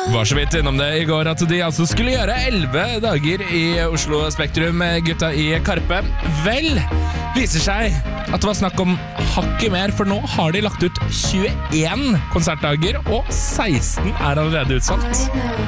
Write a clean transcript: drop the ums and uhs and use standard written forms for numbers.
Var så vidt innom det I går at de altså skulle gjøre 11 dager I Oslo Spektrum, gutta I Karpe. Vel, viser seg at det var snakk om hakket mer, for nå har de lagt ut 21 konsertdager, og 16 allerede utsolgt.